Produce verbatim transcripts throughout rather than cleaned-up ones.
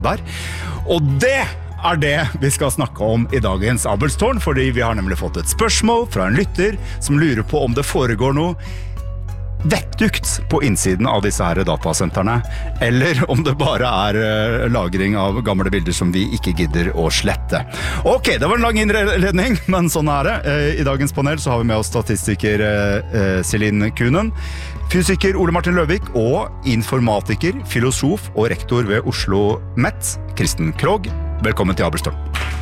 der. Og det er det vi skal snakke om i dagens Abelstårn, fordi vi har nemlig fått et spørsmål fra en lytter som lurer på om det foregår noe vettugt på innsiden av disse her datasentrene, eller om det bare er uh, lagring av gamle bilder som vi ikke gidder å slette. Ok, det var en lang innledning, men sånn er det. Uh, I dagens panel så har vi med oss statistiker uh, Celine Kuhnen, fysiker Ole Martin Løvik og informatiker, filosof og rektor ved Oslo Met, Kristen Krogh. Velkommen til Abelstårn.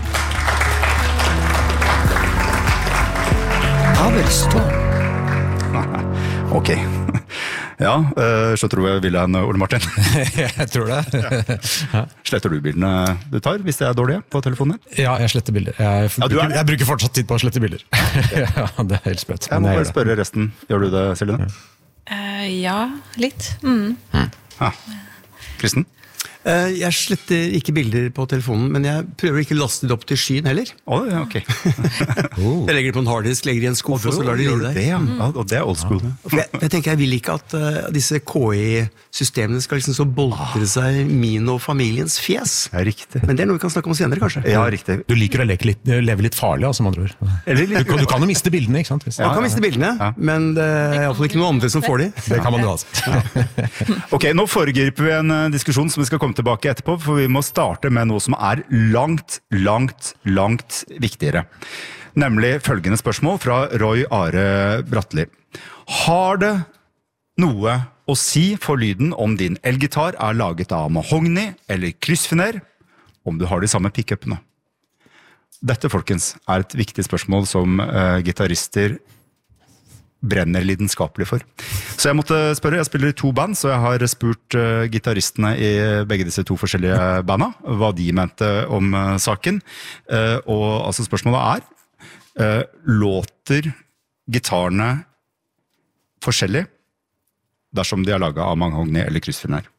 Abelstårn. Ok. Ja, så tror jeg vil en Ole Martin. Jeg tror det. Ja. Sletter du bildene du tar, hvis det er dårlige på telefonen? Ja, jeg sletter bilder. Jeg, ja, bruker, jeg bruker fortsatt tid på å slette bilder. Ja, det er helt sprøtt. Jeg må bare spørre resten. Gjør du det, Celine? Uh, ja, litt. Mm. Mm. Ja. Kristen? Uh, jeg sletter ikke bilder på telefonen, men jeg prøver ikke å laste det opp til skyen heller. Å, oh, ja, ok. oh. Jeg legger det på en harddisk, legger det i en skuff, og så lar det ligge der. Det, ja. Ja, og det er old school. Ja. For jeg, jeg tenker, jeg vil ikke at uh, disse K I-systemene skal liksom så boltre seg min og familiens fjes. Ja, riktig. Men det er noe vi kan snakke om senere, kanskje. Ja, riktig. Du liker å leke litt, leve litt farlig, altså, man tror. Du, du kan jo miste bildene, ikke sant? Hvis, man kan miste bildene, ja. Men det er i hvert fall ikke noen andre som får de. Det kan man jo altså. Ja. Ok, nå foregriper vi en uh, diskusjon som vi skal komme tilbake etterpå, for vi må starte med noe som er langt, langt, langt viktigere. Nemlig følgende spørsmål fra Roy Are Bratteli. Har det noe å si for lyden om din elgitar er laget av mahogni eller kryssfiner, om du har de samme pick-upene? Dette, folkens, er et viktig spørsmål som uh, gitarister brenner lidenskapelig for. Så jeg måtte spørre, jeg spiller i to band, så jeg har spurt uh, gitaristene i begge disse to forskjellige banda, hva de mente om uh, saken. Uh, og altså spørsmålet er, uh, låter gitarene forskjellig dersom de er laget av mahogni eller kryssfiner?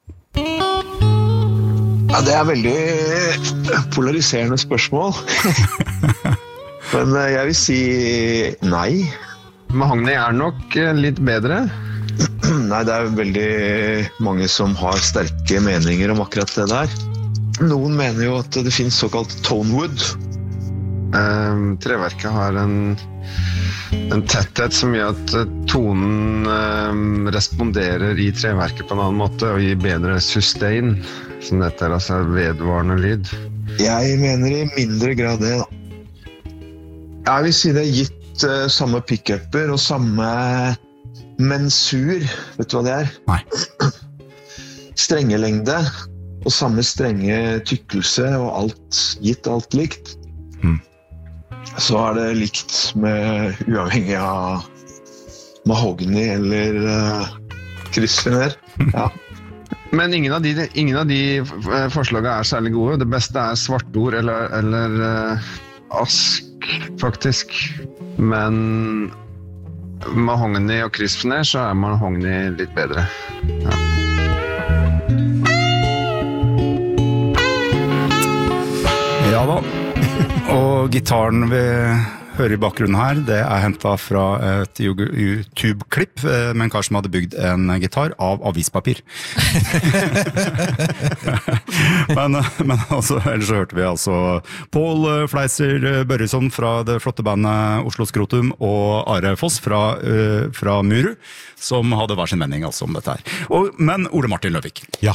Ja, det er veldig polariserende spørsmål. Men uh, jeg vil si nei. Mahogni er nok litt bedre. Nei, det er veldig mange som har sterke meninger om akkurat det der. Noen mener jo at det finnes såkalt tonewood. Um, treverket har en, en tetthet som gjør at tonen um, responderer i treverket på en annen måte og gir bedre sustain, som dette er, altså vedvarende lyd. Jeg mener i mindre grad det, da. Jeg vil si det er gitt samme pick-upper og samme mensur, vet du hva det er? Nei. Strengelengde og samme strenge tykkelse og alt, gitt alt likt. Mm. Så er det likt med uavhengig av mahogni eller uh, kryssfiner. Ja. Men ingen av de, ingen av de forslagene er særlig gode. Det beste er svartord eller, eller uh, ask, faktisk. Men mahogni og kryssfiner, så er mahogni litt bedre. Ja. Ja da. Og gitaren vi hører i bakgrunnen her, det er hentet fra et YouTube-klipp med en kar som hadde bygd en gitar av avispapir. men, men altså, ellers så hørte vi altså Pål Fleiser Børjesson fra det flotte bandet Oslo Skrotum og Are Foss fra, uh, fra Muru, som hadde hver sin mening altså om dette her. Og, men Ole Martin Løvik. Ja.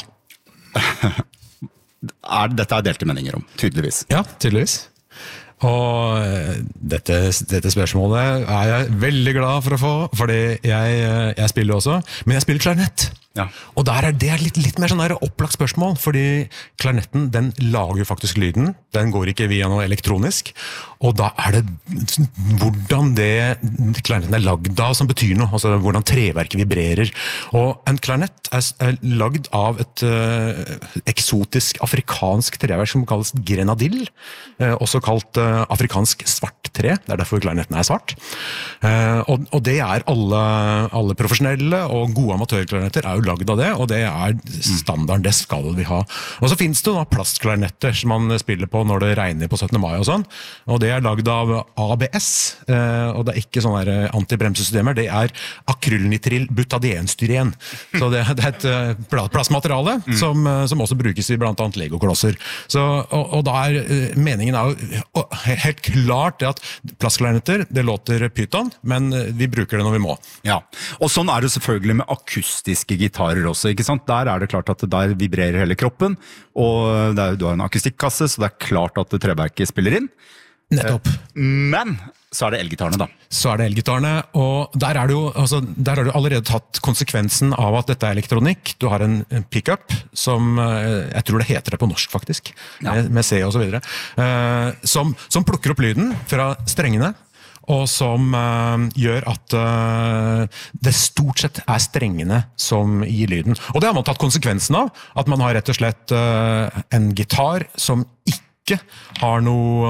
er, dette er delte meninger om, tydeligvis. Ja, tydeligvis. Og dette, dette spørsmålet er jeg veldig glad for å få, fordi jeg, jeg spiller også, men jeg spiller klarinett. Ja. Og der er det litt, litt mer sånn der opplagt spørsmål, fordi klarinetten, den lager jo faktisk lyden, den går ikke via noe elektronisk, og da er det hvordan det klarinetten er lagd av som betyr noe, altså hvordan treverket vibrerer. Og en klarinett er, er lagd av et uh, eksotisk afrikansk treverk som kalles grenadill, uh, også kalt uh, afrikansk svarttre, det er derfor klarinetten er svart. Uh, og, og det er alle, alle profesjonelle og gode amatørklarinetter er jo lagd av det, og det er standarden, det skal vi ha. Og så finnes det da plastklarinetter som man spiller på når det regner på syttende mai og sånn, og det er lagd av A B S, og det er ikke sånne der antibremsesystemer, det er akrylnitril butadienstyren. Så det, det er et plastmateriale mm. som, som også brukes i blant annet Lego-klosser. Så, og, og da er meningen er jo helt klart det at plastklarinetter, det låter pyton, men vi bruker det når vi må. Ja, og sånn er det selvfølgelig med akustiske gitarer også, ikke sant? Der er det klart at der vibrerer hele kroppen, og det er, du har en akustikkasse, så det er klart at treverket spiller inn. Nettopp. Men så er det elgitarene da. Så er det elgitarene, og der er det jo, altså, der har du allerede tatt konsekvensen av at dette er elektronikk. Du har en pick-up som, jeg tror det heter det på norsk faktisk, ja. med, med C og så videre, uh, som, som plukker opp lyden fra strengene, og som uh, gjør at uh, det stort sett er strengene som gir lyden. Og det har man tatt konsekvensen av, at man har rett og slett uh, en gitar som ikke ikke har noe,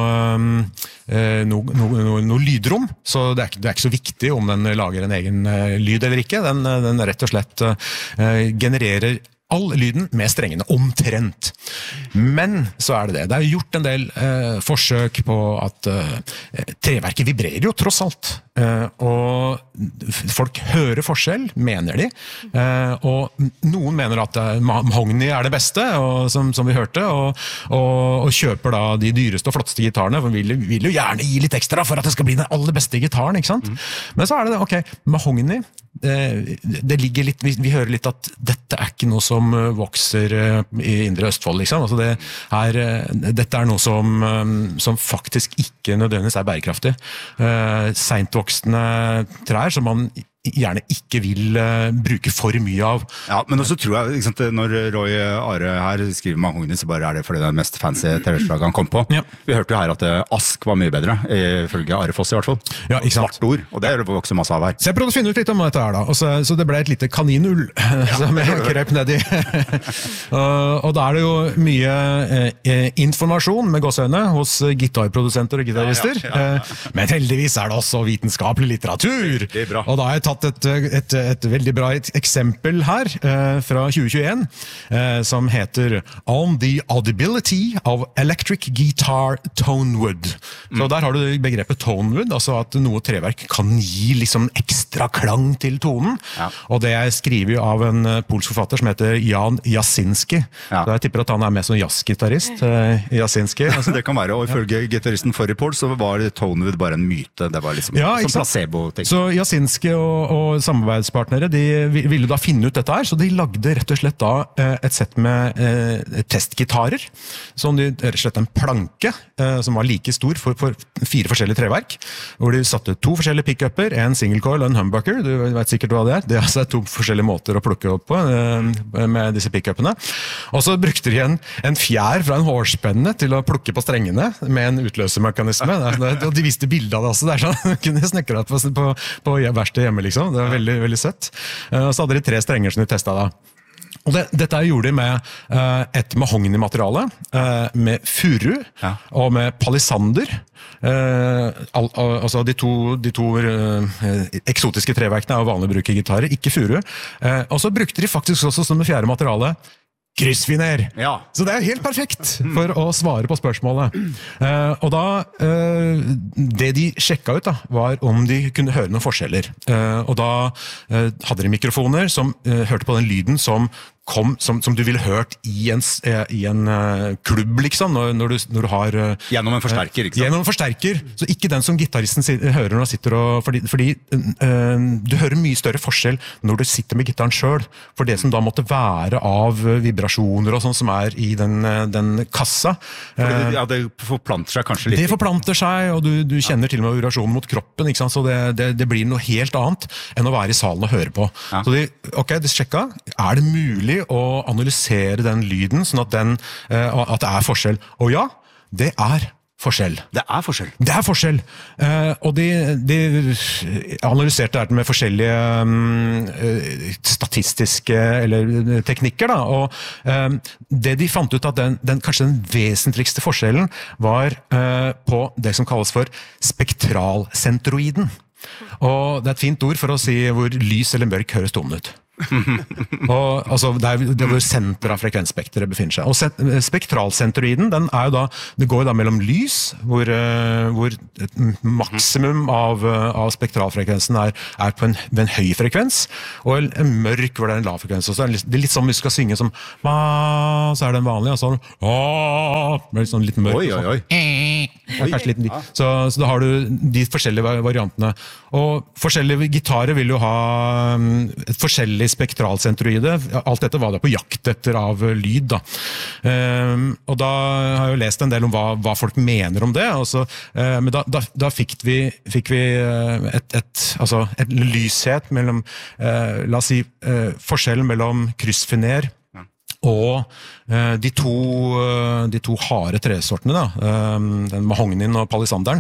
øh, noe, noe, noe, noe lydrom, så det er, ikke, det er ikke så viktig om den lager en egen øh, lyd eller ikke. Den, den rett og slett øh, genererer all lyden med strengene, omtrent. Men så er det det. Det er gjort en del øh, forsøk på at øh, treverket vibrerer jo tross alt. Uh, og folk hører forskjell, mener de. Uh, og noen mener at uh, mahogny er det beste, og, som, som vi hørte, og, og, og kjøper da de dyreste og flotteste gitarene, for vil, vil jo gjerne gi litt ekstra for at det skal bli den aller beste gitaren, ikke sant? Mm. Men så er det det, ok, mahogny, det, det ligger litt, vi, vi hører litt at dette er ikke noe som vokser i Indre Østfold, liksom. Altså det er, dette er noe som, som faktisk ikke nødvendigvis er bærekraftig. Uh, sent voksne trær som man gjerne ikke vil uh, bruke for mye av. Ja, men også tror jeg, ikke sant, når Roy Are her skriver mahogny, så bare er det fordi det er den mest fancy treverkslaget han kom på. Ja. Vi hørte jo her at uh, ask var mye bedre, ifølge Are Foss i hvert fall. Ja, ikke sant. Svart ord, og det er det vokser masse av her. Så jeg prøvde å finne ut litt om dette her da, og så, så det ble et lite kaninull ja. som jeg krøp ned i. uh, og da er det jo mye uh, informasjon med gåseøyne hos gitarprodusenter og gitarister, ja, ja, ja, ja. Uh, men heldigvis er det også vitenskapelig litteratur. Det er bra. Og da har jeg tatt Et, et, et veldig bra eksempel her eh, fra tjue tjueen eh, som heter On the Audibility of Electric Guitar Tonewood. Mm. Så der har du begrepet tonewood, altså at noe treverk kan gi liksom ekstra klang til tonen. Ja. Og det er skrivet av en polsk forfatter som heter Jan Jasinski. Ja. Så jeg tipper at han er med som jazzgitarist. Eh, Jasinski. Altså, det kan være, og ifølge gitaristen forrige Paul, så var tonewood bare en myte. Det var liksom ja, som placebo-ting. Så Jasinski og og samarbeidspartnere, de ville da finne ut dette her, så de lagde rett og slett da et sett med eh, testgitarer, som de rett og slett en planke, eh, som var like stor for, for fire forskjellige treverk, hvor de satte to forskjellige pick-upper, en single coil og en humbucker, du vet sikkert hva det er, det er altså to forskjellige måter å plukke opp på eh, med disse pick-uppene, og så brukte de en, en fjær fra en hårspenne til å plukke på strengene med en utløsemekanisme, og de viste bildet av det også, det er sånn, kunne snekret på, på, på verste hjemme, liksom. Det var veldig, veldig søtt. Og så hadde de tre strenger som de testet da. Og det, dette gjorde de med uh, et mahogny-materiale, uh, med furu ja. og med palisander. Uh, al, al, altså de to, de to uh, eksotiske treverkene er vanlig å bruke i gitarer, ikke furu. Uh, og så brukte de faktisk også som det fjerde materiale kryssfiner. Ja. Så det er helt perfekt for å svare på spørsmålet. Uh, og da, uh, det de sjekket ut da, var om de kunne høre noen forskjeller. Uh, og da uh, hadde de mikrofoner som uh, hørte på den lyden som kom, som, som du ville hørt i en, i en uh, klubb, liksom, når, når, du, når du har... Uh, gjennom en forsterker, ikke sant? Gjennom en forsterker, så ikke den som gitaristen hører når han sitter og... Fordi, fordi uh, du hører mye større forskjell når du sitter med gitaren selv, for det som da måtte være av vibrasjoner og sånn som er i den, den kassa. Fordi det, ja, det forplanter seg kanskje litt. Det forplanter seg, og du, du kjenner til og med vibrasjonen mot kroppen, ikke sant? Så det, det, det blir noe helt annet enn å være i salen og høre på. Ja. Så de, ok, de sjekka, er det mulig å analysere den lyden, sånn at, den, uh, at det er forskjell. Og ja, det er forskjell. Det er forskjell. Det er forskjell. Uh, og de, de analyserte dette med forskjellige um, statistiske eller teknikker, da. Og um, det de fant ut at den, den kanskje den vesentligste forskjellen var uh, på det som kalles for spektralsentroiden. Og det er et fint ord for å si hvor lys eller mørk høres tonen ut. Og, altså, det er det hvor senter av frekvensspektret befinner seg. Og set, spektralsentroiden, den er jo da, det går jo da mellom lys, hvor, uh, hvor et maksimum av, uh, av spektralfrekvensen er, er på en, ved en høy frekvens, og en, en mørk hvor det er en lav frekvens. Så det er litt som vi skal synge som så er den vanlige, og sånn det er litt sånn litt mørk. Oi, oi, oi. Ja, kanskje litt, så, så da har du de forskjellige variantene. Og forskjellige gitarer vil jo ha um, et forskjellig spektralsentroide. Alt dette var da på jakt etter av lyd. Da. Um, og da har jeg jo lest en del om hva, hva folk mener om det. Også, uh, men da, da, da fikk vi, fikk vi uh, et, et, altså, et lyshet mellom, uh, la oss si, uh, forskjellen mellom kryssfiner og uh, de, to, uh, de to harde tresortene, da, um, den mahognien og palisanderen,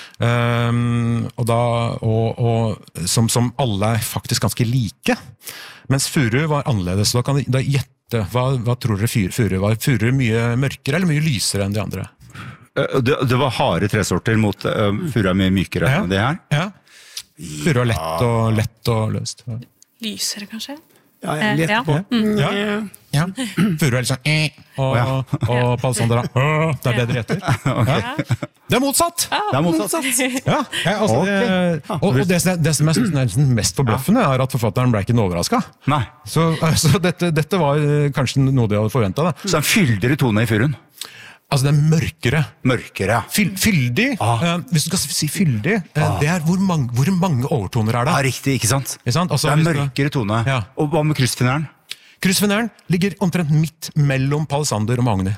um, og da, og, og, som, som alle er faktisk ganske like, mens furu var annerledes. Da kan da gjette, hva, hva tror dere furu var? Furu mye mørkere eller mye lysere enn de andre? Det, det var harde tresorter mot uh, furu er mye mykere ja. enn det her? Ja, furu er lett og, lett og løst. Ja. Lysere, kanskje? Ja, jeg lett på. Mm. Ja. Ja. Furu er litt sånn eh, og, ja. og palisander øh, det er det dere heter. Okay. Ja. Det er motsatt! Det er motsatt. Ja, ja, altså, okay. det, og, og det, det som jeg synes er mest forbløffende er at forfatteren ble ikke overrasket. Nei. Så, så dette, dette var kanskje noe de hadde forventet. Så en fyldigere tone i furuen? Altså det er mørkere. Mørkere, ja. Fyl, fyldig, ah. eh, hvis du skal si fyldig, eh, ah. det er hvor mange, hvor mange overtoner er det? Ja, riktig, ikke sant? Ikke sant? Altså, det er mørkere tone. Ja. Og hva med kryssfineren? Kryssfineren ligger omtrent midt mellom palisander og mahogni.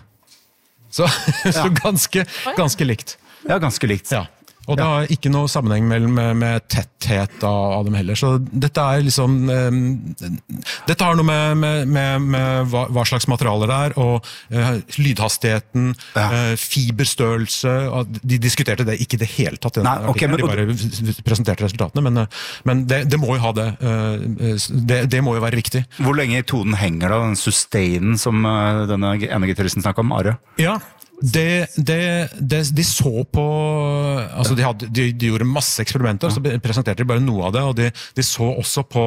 Så, ja. så ganske, ganske likt. Ja, ganske likt. Ja. Og det har ikke noe sammenheng med, med, med tetthet av, av dem heller. Så dette er liksom um, dette har noe med, med, med, med hva, hva slags materialer det er, og uh, lydhastigheten, ja. uh, fiberstørrelse. De diskuterte det ikke i det hele tatt. Nei, okay, men, de bare presenterte resultatene, men, men det, det må jo ha det. Uh, det. Det må jo være riktig. Hvor lenge tonen henger da, den sustainen som uh, denne ene gitaristen snakket om, Are? Ja, Det, det, det, de så på altså de, hadde, de, de gjorde masse eksperimenter, så presenterte de bare noe av det, og de, de så også på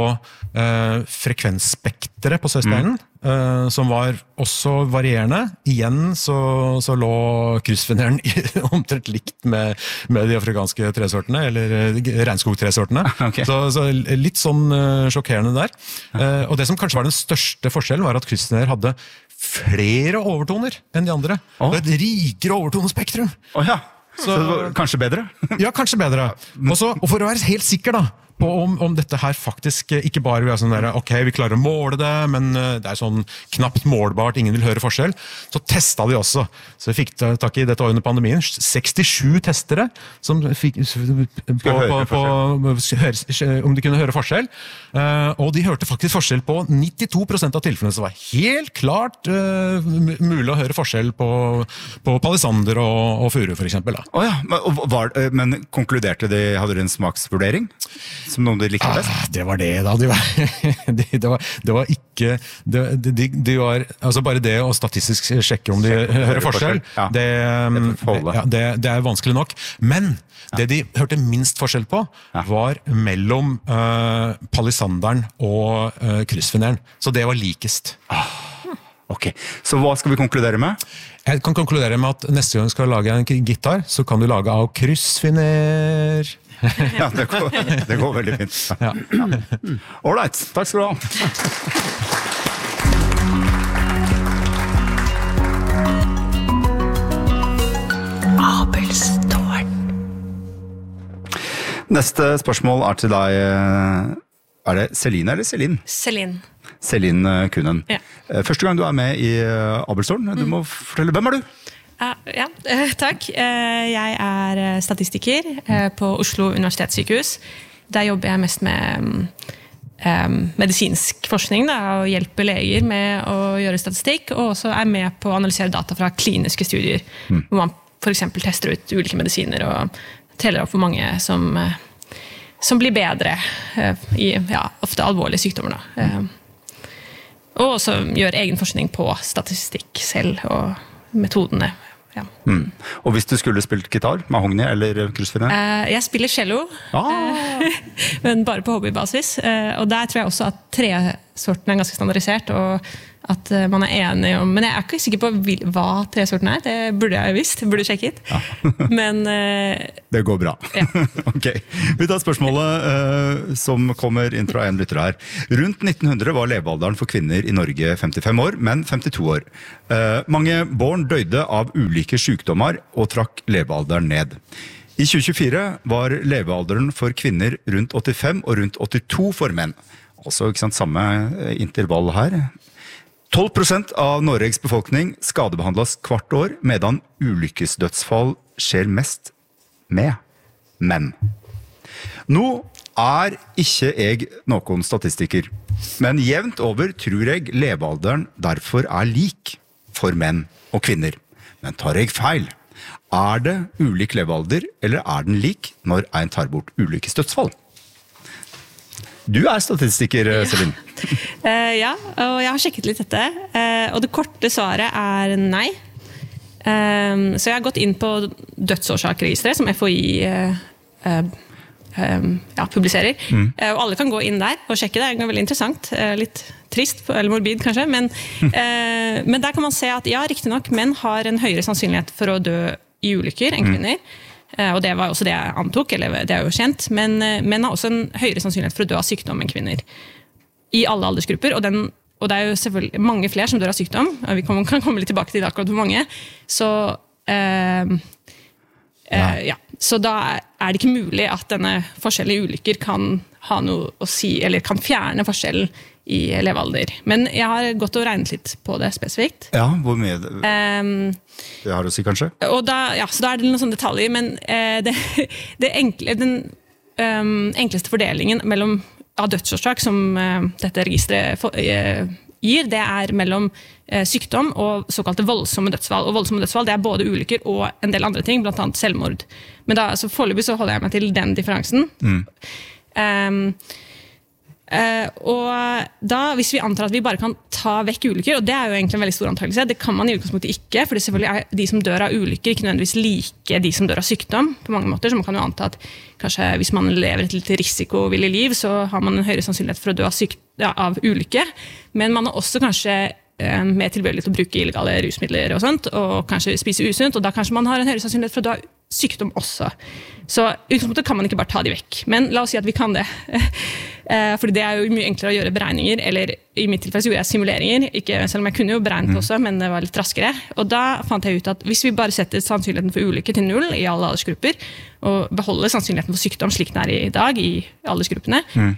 uh, frekvensspektret på søsteinen, mm. uh, som var også varierende. Igjen så, så lå kryssfineren omtrent likt med, med de afrikanske tresortene, eller regnskogtresortene. Okay. Så, så litt sånn uh, sjokkerende der. Uh, og det som kanskje var den største forskjellen var at kryssfiner hadde flere overtoner enn de andre. Oh. Og et rikere overtonespektrum. Oh, ja. Så, så det var kanskje bedre? Ja, kanskje bedre. Også, og for å være helt sikker da, på om, om dette her faktisk ikke bare vil være sånn der, ok, vi klarer å måle det, men det er sånn knapt målbart, ingen vil høre forskjell, så testet de også. Så vi fikk takk i dette under pandemien, sekstisju testere som fikk på, på, på, høre, om de kunne høre forskjell, og de hørte faktisk forskjell på nittito prosent av tilfellene, så var helt klart uh, mulig å høre forskjell på, på palisander og, og furu, for eksempel. Da. Oh ja, men, var, men konkluderte de, hadde de en smaksvurdering? Som noen de likte best? Ah, det var det da, de var, de, det, var, det var ikke, det, de, de var, altså bare det å statistisk sjekke om de Sjekk, hører forskjell, ja. det, ja, det, det er vanskelig nok, men det de hørte minst forskjell på var mellom uh, palisanderen og uh, kryssfineren, så det var likest. Ah. Ok, så hva skal vi konkludere med? Jeg kan konkludere med at neste gang du skal lage en gitar, så kan du lage av kryssfiner. Ja, det går, det går veldig fint. Ja. Ja. All right, takk skal du ha. Abels tårn. Neste spørsmål er til deg. Er det Celine eller Celine? Celine. Celine Kunen. Ja. Første gang du er med i Abelstårn, du må fortelle, hvem er du? Uh, ja, uh, takk. Uh, jeg er statistiker uh, på Oslo universitetssykehus. Der jobber jeg mest med um, medisinsk forskning da, og hjelper leger med å gjøre statistikk, og også er med på å analysere data fra kliniske studier, mm. hvor man for eksempel tester ut ulike medisiner og teller opp hvor mange som, uh, som blir bedre uh, i ja, ofte alvorlige sykdommer. Da. Uh, og også gjør egen forskning på statistikk selv og metodene. Ja. Mm. Og hvis du skulle spilt gitar, mahogni eller kryssfiner? Uh, jeg spiller cello, ah. men bare på hobbybasis. Uh, og der tror jeg også at tresorten er ganske standardisert, og at uh, man er enig om... Men jeg er ikke sikker på vil, hva tresorten er. Det burde jeg visst, burde sjekket. Ja. men... Uh, det går bra. Ja. Ok. Vi tar spørsmålet uh, som kommer inn fra en lytter her. Rundt nitten hundre var levealderen for kvinner i Norge femtifem år, men femtito år. Uh, mange barn døde av ulike sykdommer og trakk levealderen ned. I tjue tjuefire var levealderen for kvinner rundt åttifem og rundt åttito for menn. Altså ikke sant, samme intervall her. tolv prosent av Norges befolkning skadebehandles hvert år, medan ulykkesdødsfall skjer mest med menn. Nå er ikke jeg noen statistiker, men jevnt over tror jeg levealderen derfor er lik for menn og kvinner. Men tar jeg feil? Er det ulik levealder, eller er den lik når en tar bort ulykkesdødsfall? Du er statistiker, Celine. Ja. uh, ja, og jeg har sjekket litt dette. Uh, og det korte svaret er nei. Um, så jeg har gått inn på dødsårsakregisteret, som F H I uh, uh, um, ja, publiserer. Mm. Uh, og alle kan gå inn der og sjekke det. Det er veldig interessant. Uh, litt trist, eller morbid kanskje. Men, uh, men der kan man se at ja, riktig nok, menn har en høyere sannsynlighet for å dø i ulykker enn kvinner. Mm. Og det var også det jeg antok, eller det er jo kjent, men menn har også en høyere sannsynlighet for å dø av sykdom enn kvinner. I alle aldersgrupper, og, den, og det er jo selvfølgelig mange flere som dør av sykdom, og vi kan komme litt tilbake til akkurat hvor mange, så, eh, eh, ja. så da er det ikke mulig at denne forskjellen i ulykker kan ha noe å si, eller kan fjerne forskjellen i levealder. Men jeg har gått og regnet litt på det spesifikt. Ja, hvor mye det, um, det har å si kanskje? Og da, ja, så da er det noen sånne detaljer, men uh, det, det enkle, den um, enkleste fordelingen mellom av dødsårsak som uh, dette registret for, uh, gir, det er mellom uh, sykdom og såkalte voldsomme dødsfall. Og voldsomme dødsfall, det er både ulykker og en del andre ting, blant annet selvmord. Men da, så foreløpig så holder jeg meg til den differansen. Mm. Um, Uh, og da, hvis vi antar at vi bare kan ta vekk ulykker, og det er jo egentlig en veldig stor antakelse, det kan man i utgangspunktet ikke, for selvfølgelig er de som dør av ulykker ikke nødvendigvis like de som dør av sykdom på mange måter, så man kan jo anta at kanskje hvis man lever et litt risikovillig liv, så har man en høyere sannsynlighet for å dø av, syk, ja, av ulykke, men man er også kanskje uh, mer tilbøyelig til å bruke illegale rusmidler og sånt, og kanskje spise usunt, og da kanskje man har en høyere sannsynlighet for å dø av sykdom også. Så i utgangspunktet kan man ikke bare ta de vekk, men la oss si at vi kan det. Fordi det er jo mye enklere å gjøre beregninger, eller i mitt tilfelle så gjorde jeg simuleringer, ikke, selv om jeg kunne jo beregnet også, men det var litt raskere. Og da fant jeg ut at hvis vi bare setter sannsynligheten for ulykke til null i alle aldersgrupper, og beholder sannsynligheten for sykdom slik den er i dag i aldersgruppene, mm.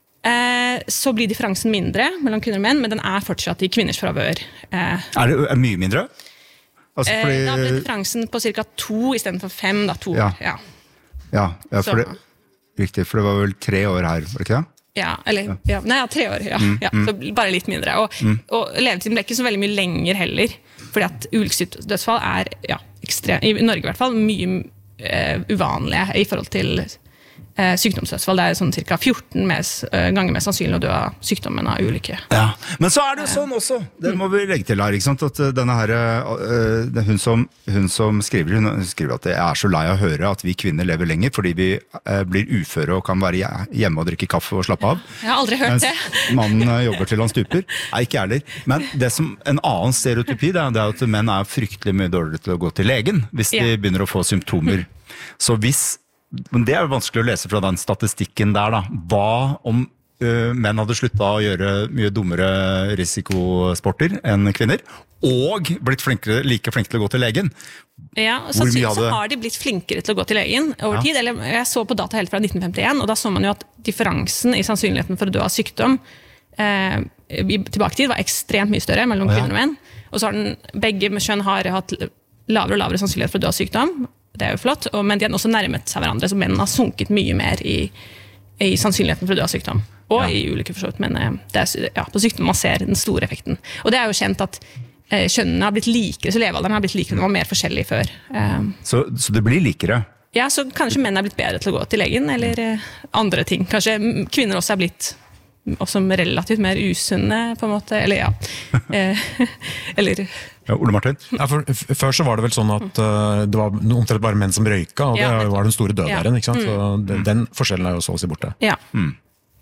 eh, så blir differansen mindre mellom kvinner og menn, men den er fortsatt i kvinners favør. Eh, er det er mye mindre? Altså, fordi... eh, da ble differansen på cirka to i stedet for fem, da, to. Ja, ja. ja, ja for, det, riktig, for det var vel tre år her, var det ikke det? Ja, eller, ja. Nei, ja, tre år, ja. Mm, ja så bare litt mindre. Og, mm. og levetiden ble ikke så veldig mye lenger heller, fordi at ulykkesdødsfall er, ja, ekstrem, i Norge i hvert fall, mye uh, uvanlige i forhold til uh, sykdomsdødsfall. Det er sånn cirka fjorten mes, uh, ganger mer sannsynlig å dø av sykdommen av ulykke. Ja, men så er det jo sånn også, det må vi legge til her, ikke sant, at denne her, uh, hun, som, hun som skriver, hun skriver at det er så lei å høre at vi kvinner lever lenger, fordi vi uh, blir uføre og kan være hjemme og drikke kaffe og slappe av. Jeg har aldri hørt mens det. Mannen uh, jobber til han stuper. Nei, ikke ærlig. Men det som en annen stereotypi, det er, det er at menn er fryktelig mye dårligere til å gå til legen, hvis de ja. begynner å få symptomer. Så hvis Men det er jo vanskelig å lese fra den statistikken der, da. Hva om uh, menn hadde sluttet å gjøre mye dummere risikosporter enn kvinner, og blitt flinkere, like flinke til å gå til legen? Ja, sannsynligvis hadde... så har de blitt flinkere til å gå til legen over ja. tid. Eller, jeg så på data helt fra nitten femtien, og da så man jo at differansen i sannsynligheten for å dø av sykdom eh, tilbake tid var ekstremt mye større mellom oh, ja. kvinner og menn. Og så har den, begge med kjønn har hatt lavere og lavere sannsynlighet for å dø av sykdom. Det er jo flott, og, men de har også nærmet seg hverandre, så mennene har sunket mye mer i, i sannsynligheten for å dø av sykdom. Og ja. i ulike forsøk, men det er ja, på sykdom man ser den store effekten. Og det er jo kjent at eh, kjønnene har blitt likere, så levealderen har blitt likere, den var mer forskjellig før. Eh, så, så det blir likere? Ja, så kanskje menn er blitt bedre til å gå til legen, eller eh, andre ting. Kanskje kvinner også er blitt også relativt mer usunne, på en måte, eller ja. Eh, eller Ja, Ole Martin? Ja, for, f- før så var det vel sånn at uh, det var omtrent bare menn som røyka, og Ja. det var den store dødæren, Ja. ikke sant? Så den, den forskjellen er jo så å si borte. Ja. Mm.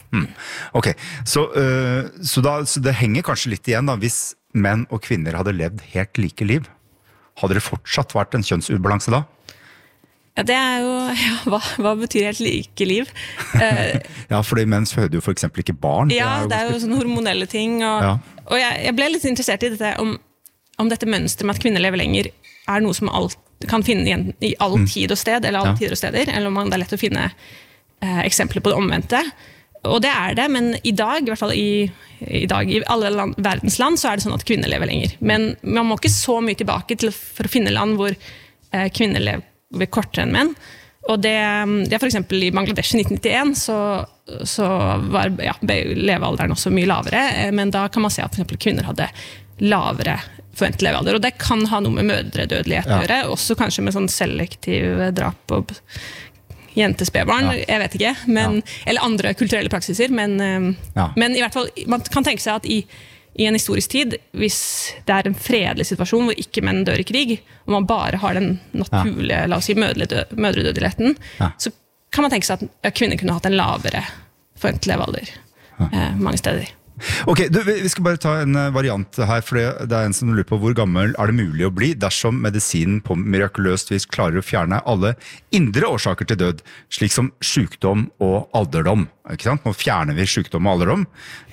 Ok, så, uh, så, da, så det henger kanskje litt igjen da, hvis menn og kvinner hadde levd helt like liv. Hadde det fortsatt vært en kjønnsubalanse da? Ja, det er jo, ja, hva, hva betyr helt like liv? Eh, Ja, fordi menn føder jo for eksempel ikke barn. ja, det er jo ganske- sånne hormonelle ting, og, Ja. og jeg, jeg ble litt interessert i dette, om, om dette mønstret med at kvinner lever lenger, er noe som alt, kan finne igjen i all tid og sted, eller alle Ja. tider og steder, eller om man, det er lett å finne eh, eksempler på det omvendte. Og det er det, men i dag, i hvert fall i, i dag, i alle land, verdens land, så er det sånn at kvinner lever lenger. Men man må ikke så mye tilbake til, for å finne land hvor eh, kvinner lever kortere enn menn. Og det, det er for eksempel i Bangladesh i nitten nittien, så, så var ja, levealderen også mye lavere, eh, men da kan man se at for eksempel kvinner hadde lavere forventet levealder, og det kan ha noe med mødredødelighet å Ja. gjøre, også kanskje med sånn selektiv drap og jentespedbarn, Ja. jeg vet ikke, men, eller andre kulturelle praksiser, men, eh, Ja. men i hvert fall, man kan tenke seg at i, i en historisk tid, hvis det er en fredelig situasjon hvor ikke menn dør i krig, og man bare har den naturlige, la oss si, mødredø- mødredødeligheten, Ja. så kan man tenke seg at kvinner kunne hatt en lavere forventet levealder eh, mange steder. Ok, du, vi vi skal bare ta en eh, variant her, for det det er en som lurer på hvor gammel er det mulig å bli dersom medisinen på mirakuløst vis klarer å fjerne alle indre årsaker til død, slik som sykdom og alderdom. Ikke sant? Nå fjerner vi sykdom og alderdom.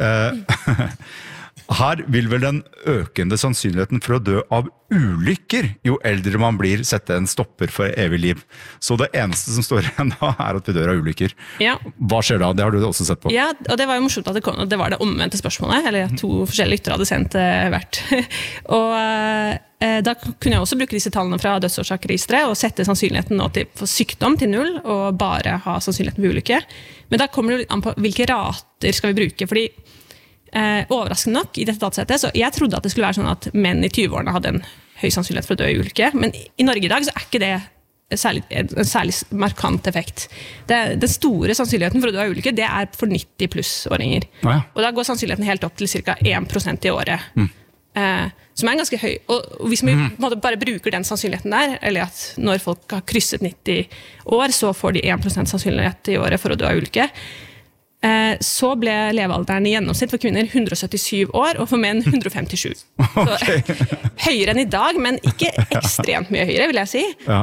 Eh, Her vil vel den økende sannsynligheten for å dø av ulykker jo eldre man blir, sette en stopper for evig liv. Så det eneste som står igjen da er at vi dør av ulykker. Ja. Hva skjer da? Det har du også sett på. Ja, og det var jo morsomt at det, kom, det var det omvendte spørsmålet, eller to forskjellige lyttere hadde sendt eh, hvert. og eh, da kunne jeg også bruke disse tallene fra dødsårsakregisteret og sette sannsynligheten nå til, for sykdom til null, og bare ha sannsynligheten for ulykke. Men da kommer det litt an på hvilke rater skal vi bruke, fordi eh, overraskende nok i dette datasettet, så jeg trodde at det skulle være sånn at menn i tyve-årene hadde en høy sannsynlighet for å dø i ulykke, men i Norge i dag så er ikke det Særlig, en særlig markant effekt. Det, den store sannsynligheten for å dø av ulykke, det er for nitti pluss-åringer. Ah, ja. Og da går sannsynligheten helt opp til ca. én prosent i året. Mm. Eh, som er ganske høy. Og, og hvis vi Mm. på en måte bare bruker den sannsynligheten der, eller at når folk har krysset nitti år, så får de én prosent sannsynlighet i året for å dø av ulykke, eh, så ble levealderen i gjennomsnitt for kvinner hundre og syttisju år, og for menn hundre og femtisju. Okay. Så, høyere enn i dag, men ikke ekstremt mye høyere, vil jeg si. Ja.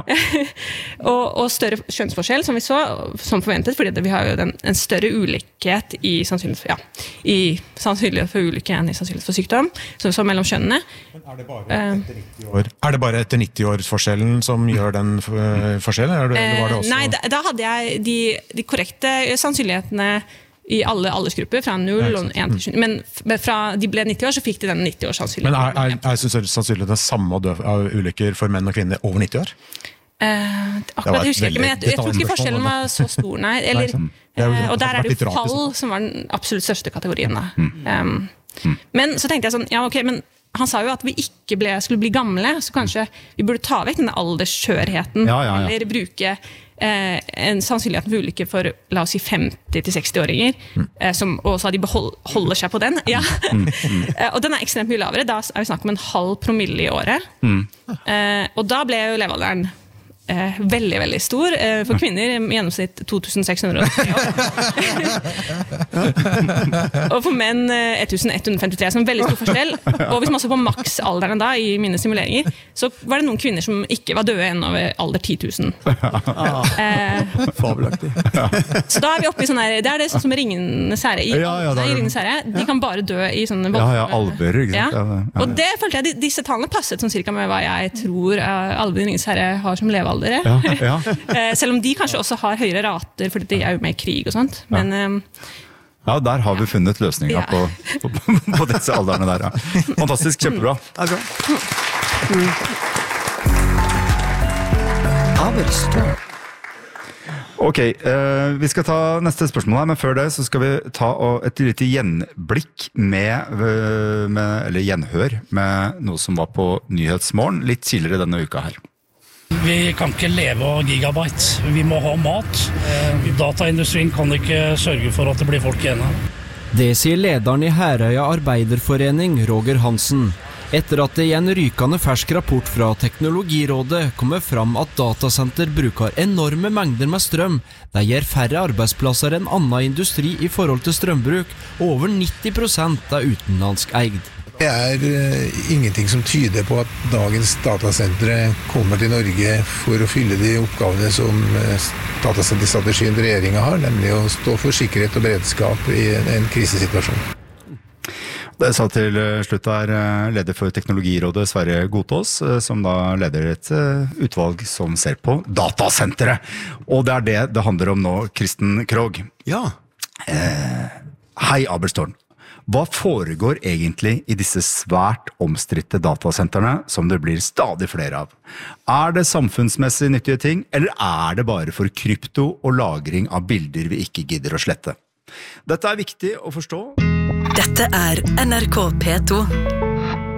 og, og større kjønnsforskjell, som vi så, som forventet, fordi det, vi har jo den, en større ulikhet i sannsynlighet for, ja, i sannsynlighet for ulykke enn i sannsynlighet for sykdom, så vi så mellom kjønnene. Er det bare etter nitti år? Er det bare etter nitti-årsforskjellen som gjør den uh, forskjellen? Er det, eller var det også... Nei, da, da hadde jeg de, de korrekte sannsynlighetene i alle aldersgrupper, fra null og én til sju. Men f- fra de ble nitti år, så fikk de den nitti års sannsynligheten. Men er, er, er sannsynligheten samme å dø av ulykker for menn og kvinner over nitti år? Eh, Det var akkurat et det husker jeg ikke, men jeg, jeg tror ikke veldig forskjellen var så stor, nei. Eller, sånn. Det er jo- eh, og der det er har det vært litt jo rart i så fall som var den absolutt største kategorien. Da. Um, men så tenkte jeg sånn, ja ok, men han sa jo at vi ikke ble, skulle bli gamle, så kanskje vi burde ta vekk denne aldersskjørheten, Ja, ja, ja. eller bruke eh, en sannsynlighet for ulykke for, la oss si, femti til seksti-åringer, eh, som også de behold, holder seg på den. Ja. Eh, og den er ekstremt mye lavere, da er vi snakk om en halv promille i året. Eh, og da ble jo levealderen Eh, veldig, veldig stor. Eh, for kvinner i gjennomsnitt to tusen seks hundre og tre år. Og for menn eh, ett tusen ett hundre femtitre, som er en veldig stor forskjell. Og hvis man så på maksalderen da, i mine simuleringer, så var det noen kvinner som ikke var døde ennå ved alder ti tusen. Eh, Fabelaktig. så da er vi oppe i sånn her, det er det sånn som Ringenes herre. I, Ja, ja, da er nei, i det- Ringenes herre, de kan bare dø i sånne Ja, ja, alver, ikke sant? Ja. Ja, det- ja, Og det følte jeg, de- disse tallene passet sånn cirka med hva jeg tror uh, alver i Ringenes herre har som levealder. Ja, ja. Eh, Selv om de kanskje også har høyere rater, fordi de er jo med i krig og sånt. Men eh, Ja, der har vi funnet løsninga Ja. på, på, på disse alderne der. Ja. Fantastisk, kjempebra. Det er bra. Ok, eh, vi skal ta neste spørsmål her, men før det så skal vi ta og et lite gjenblikk med, eh, med, eller gjenhør med noe som var på Nyhetsmorgen litt tidligere denne uka her. Vi kan ikke leve av gigabyte. Vi må ha mat. Eh, Dataindustrien kan ikke sørge for at det blir folk igjen her. Det sier lederen i Herøya Arbeiderforening, Roger Hansen. Etter at det i en rykende fersk rapport fra Teknologirådet kommer fram at datasenter bruker enorme mengder med strøm, det gir færre arbeidsplasser enn annen industri i forhold til strømbruk, og over nitti prosent er utenlandsk eid. Det er uh, ingenting som tyder på at dagens datasentre kommer til Norge for å fylle de oppgavene som uh, datasenterstrategien regjeringen har, nemlig å stå for sikkerhet og beredskap i en, en krisesituasjon. Det sa til slutt er leder for Teknologirådet Sverre Godtås, som da leder et utvalg som ser på datasentere. Og det er det det handler om nå, Kristen Krogh. Ja. Eh, hei, Abelstårn. Hva foregår egentlig i disse svært omstridte datasenterne som det blir stadig flere av? Er det samfunnsmessig nyttige ting, eller er det bare for krypto og lagring av bilder vi ikke gidder å slette? Dette er viktig å forstå. Dette er N R K P to.